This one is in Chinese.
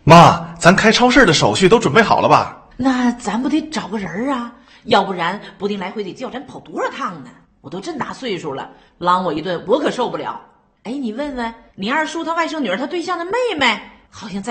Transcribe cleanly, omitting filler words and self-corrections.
妈，咱开超市的手续都准备好了吧？ 那咱不得找个人啊，要不然不定来回得叫咱跑多少趟呢。我都这么大岁数了，狼我一顿我可受不了。哎，你问问你二叔他外甥女儿他对象的妹妹，好像在